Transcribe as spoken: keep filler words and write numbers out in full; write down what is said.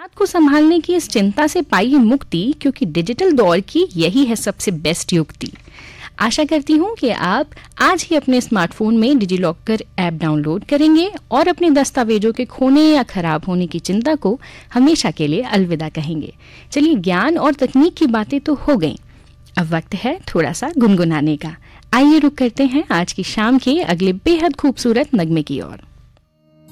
हालात को संभालने की इस चिंता से पाइए मुक्ति, क्योंकि डिजिटल दौर की यही है सबसे बेस्ट युक्ति। आशा करती हूँ कि आप आज ही अपने स्मार्टफोन में डिजिलॉकर ऐप डाउनलोड करेंगे और अपने दस्तावेजों के खोने या खराब होने की चिंता को हमेशा के लिए अलविदा कहेंगे। चलिए, ज्ञान और तकनीक की बातें तो हो गई, अब वक्त है थोड़ा सा गुनगुनाने का। आइए रुक करते हैं आज की शाम के अगले बेहद खूबसूरत नगमे की ओर।